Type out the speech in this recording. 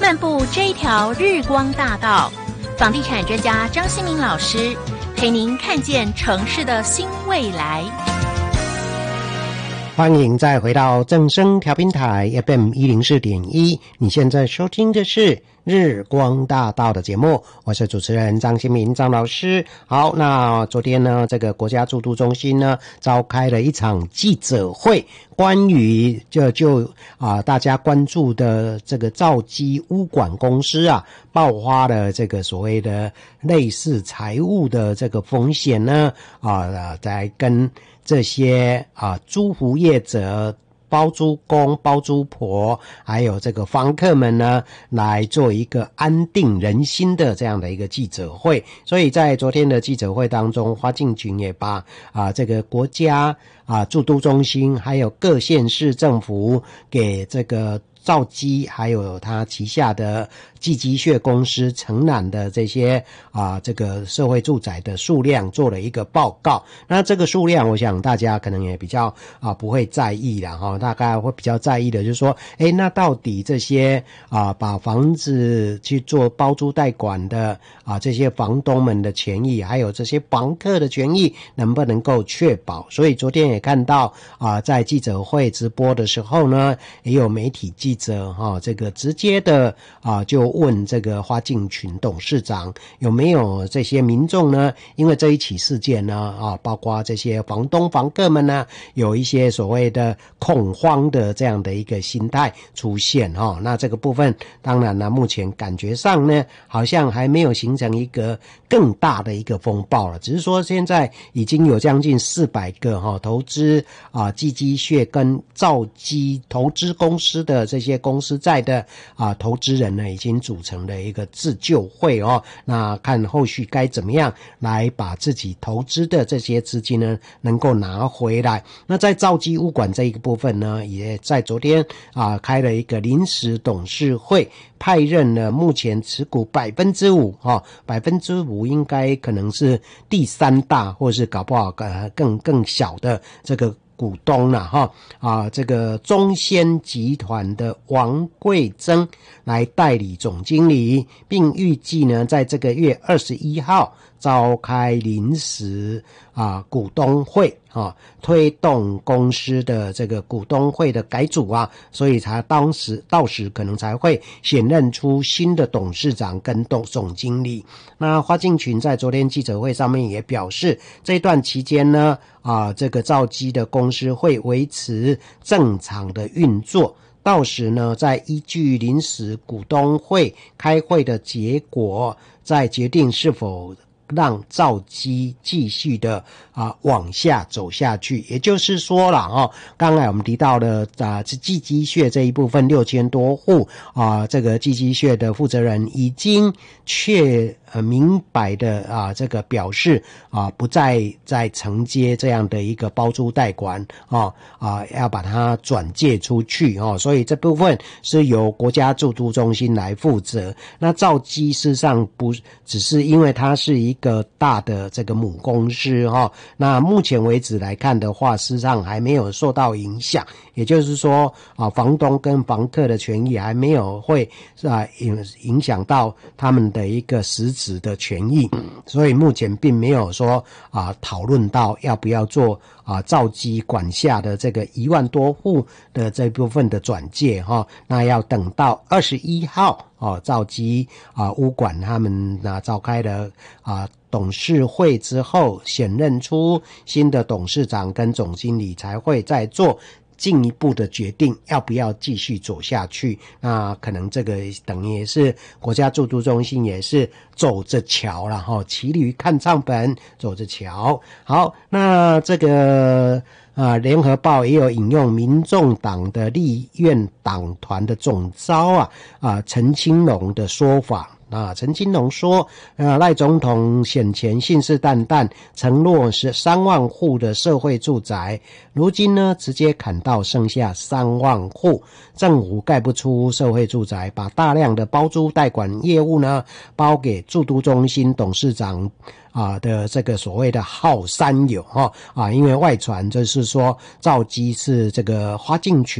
漫步这一条日光大道，房地产专家张新民老师陪您看见城市的新未来。 欢迎再回到正声调频台 FM 104.1，你现在收听的是日光大道的节目，我是主持人张新民张老师。好，那昨天呢，这个国家住都中心呢召开了一场记者会，关于大家关注的这个兆基物管公司啊爆发了这个所谓的类似财务的这个风险呢在跟这些租户业者、包租公、包租婆还有这个房客们呢来做一个安定人心的这样的一个记者会。所以在昨天的记者会当中，花敬群也把这个国家住都中心还有各县市政府给这个兆基还有他旗下的寄居蟹公司承揽的这些这个社会住宅的数量做了一个报告。那这个数量我想大家可能也比较不会在意啦齁，大概会比较在意的就是说那到底这些把房子去做包租代管的这些房东们的权益还有这些房客的权益能不能够确保。所以昨天也看到在记者会直播的时候呢，也有媒体记者这个直接的就问这个花敬群董事长有没有这些民众呢，因为这一起事件呢包括这些房东房客们呢有一些所谓的恐慌的这样的一个心态出现那这个部分当然呢目前感觉上呢好像还没有形成一个更大的一个风暴了，只是说现在已经有将近400个投资寄居蟹跟兆基投资公司的这些公司债的投资人呢已经组成了一个自救会那看后续该怎么样来把自己投资的这些资金呢能够拿回来。那在兆基物管这一个部分呢，也在昨天开了一个临时董事会，派任了目前持股 5%，5% 应该可能是第3大或是搞不好更小的这个股东啦这个中仙集团的王贵珍来代理总经理，并预计呢在这个月21号召开临时股东会推动公司的这个股东会的改组所以到时可能才会选任出新的董事长跟总经理。那花敬群在昨天记者会上面也表示，这段期间呢这个兆基的公司会维持正常的运作，到时呢再依据临时股东会开会的结果再决定是否让兆基继续的往下走下去。也就是说啦刚才我们提到的寄居蟹这一部分6000多户这个寄居蟹的负责人已经明白的这个表示不再承接这样的一个包租代管要把它转借出去所以这部分是由国家住都中心来负责。那兆基事实上不只是因为它是一个大的这个母公司那目前为止来看的话，事实上还没有受到影响，也就是说房东跟房客的权益还没有会影响到他们的一个实质的权益，所以目前并没有说讨论到要不要做兆基管辖的这个1万多户的这部分的转借那要等到21号兆基物管他们召开了董事会之后，选任出新的董事长跟总经理，才会再做进一步的决定要不要继续走下去。那可能这个等于也是国家住都中心也是走着瞧啦骑驴看账本，走着瞧。好，那这个联合报也有引用民众党的立院党团的总召陈清龙的说法。陈金龙说赖总统选前信誓旦旦承诺是3万户的社会住宅，如今呢直接砍到剩下3万户，政府盖不出社会住宅，把大量的包租代管业务呢包给住都中心董事长的这个所谓的好山友因为外传就是说兆基是这个花敬群